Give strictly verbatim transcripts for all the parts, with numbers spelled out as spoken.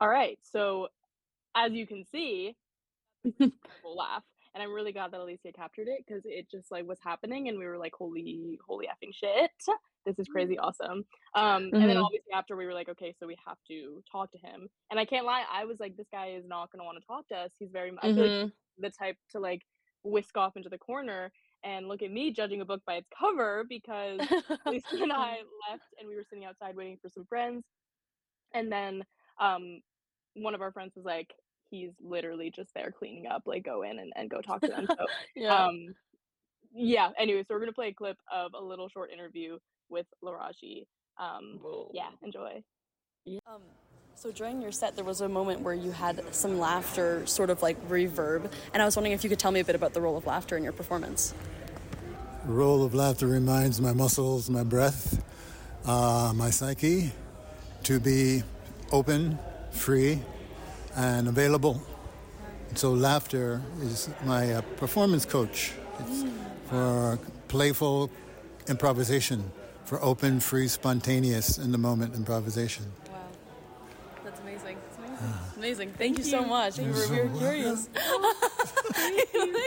All right, so as you can see, we'll laugh, and I'm really glad that Alicia captured it because it just, like, was happening, and we were like, "Holy holy effing shit. This is crazy awesome." Um, and then Mhm. obviously after we were like, "Okay, so we have to talk to him." And I can't lie, I was like, "This guy is not gonna wanna talk to us." He's very I feel like Mhm. the type to, like, whisk off into the corner and look at me judging a book by its cover because Alicia and I left, and we were sitting outside waiting for some friends, and then, um, one of our friends was like, "He's literally just there cleaning up, like, go in and and go talk to them." So, Yeah. um, yeah, anyway, so we're gonna play a clip of a little short interview with Laraji. Um, yeah, Whoa. enjoy. Yeah. Um, so during your set, there was a moment where you had some laughter, sort of like reverb, and I was wondering if you could tell me a bit about the role of laughter in your performance. The role of laughter reminds my muscles, my breath, uh, my psyche to be open, free, and available. So laughter is my uh, performance coach. It's for playful improvisation, for open, free, spontaneous, in the moment improvisation. Wow, that's amazing. That's amazing. Amazing. Thank Thank you so you. much. We You're were, so we were welcome. curious. Thank you.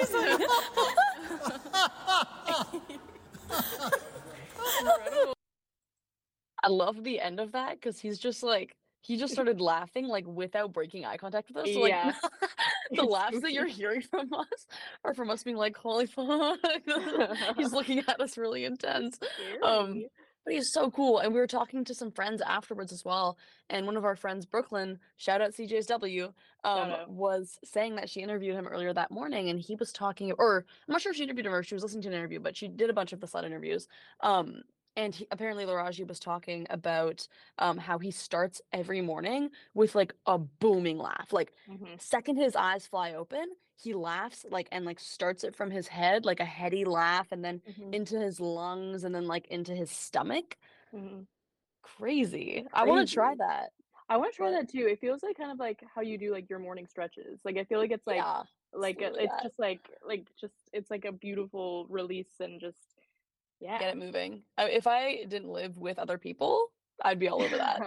Incredible. I love the end of that because he's just like he just started laughing like without breaking eye contact with us. So like Yeah, the it's laughs that you're spooky. hearing from us are from us being like, "Holy fuck!" He's looking at us really intense. Um, Scary. but he's so cool. And we were talking to some friends afterwards as well. And one of our friends, Brooklyn, shout out C J S W, Shout um, out. was saying that she interviewed him earlier that morning, and he was talking, or I'm not sure if she interviewed him or if she was listening to an interview, but she did a bunch of the sled interviews. Um, and he, apparently Laraji was talking about um, how he starts every morning with like a booming laugh. Like Mhm, second his eyes fly open, he laughs like and like starts it from his head, like a heady laugh, and then mhm, into his lungs, and then like into his stomach. mhm. Crazy. I want to try Crazy. that. I wanna try But that too. It feels like kind of like how you do, like, your morning stretches. Like, I feel like it's like yeah, it's like, uh, literally it's that. just like like, just it's like a beautiful release and just Get yeah. it moving. I, if I didn't live with other people, I'd be all over that.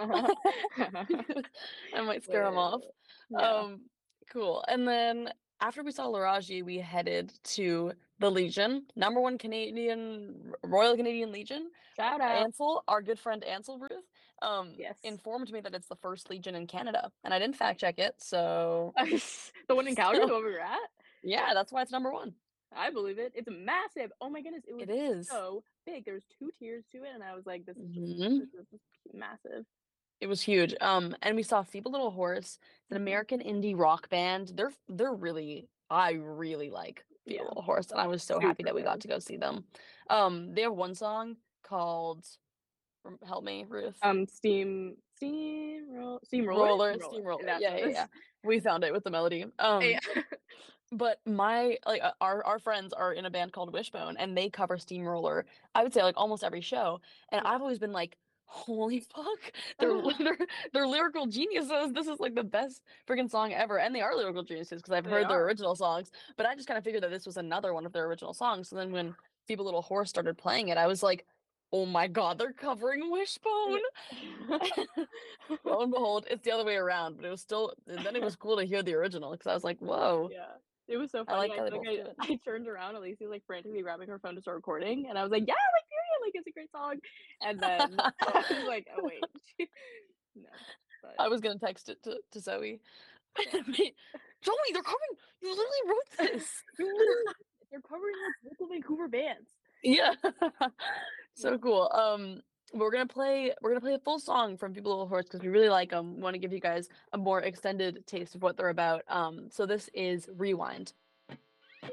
I might scare them off. Lit. Yeah. Um, cool. And then after we saw Laraji, we headed to the Legion, number one Canadian Royal Canadian Legion. Shout out. Ansel, our good friend Ansel Ruth, um, Yes. informed me that it's the first Legion in Canada, and I didn't fact check it, so The one in Calgary, so the one we were at? yeah, that's why it's number one. I believe it. It's massive. Oh my goodness, it It was is. so big. There was two tiers to it, and I was like, "This is just Mhm. this is just massive." It was huge. Um, and we saw Feeble Little Horse. It's an Mhm. American indie rock band. They're they're really I really like Feeble Yeah. Little Horse, and I was so happy Super that we got good. to go see them. Um, they have one song called rem help me, Ruth. Um, Steam Steamroll Steamroller? Roller, Steamroller. Steamroller. That's Yeah, what yeah, it yeah. is. We found it with the melody. Yeah. Um, but my like uh, our our friends are in a band called Wishbone, and they cover Steamroller. I would say like almost every show, and Yeah. I've always been like, holy fuck, they're they're they're lyrical geniuses. This is like the best freaking song ever, and they are lyrical geniuses because I've They heard their are. original songs. But I just kind of figured that this was another one of their original songs. So then when Feeble Little Horse started playing it, I was like, oh my god, they're covering Wishbone. Lo and behold, it's the other way around, but it was still then it was cool to hear the original because I was like, "Whoa, Yeah. It was so I funny. like I how they like both I do it." I turned around, Alicia was, like, frantically grabbing her phone to start recording, and I was like, "Yeah, like, period, like, it's a great song." And then I was like, "Oh, wait." No, but I was gonna text it to to Zoe. fair. Wait, Zoe, they're coming! You literally wrote this! You literally they're covering, like, local Vancouver bands. Yeah. So Yeah. cool. Um, we're gonna play we're gonna play a full song from People Little Horse because we really like them. We wanna give you guys a more extended taste of what they're about. Um, so this is Rewind.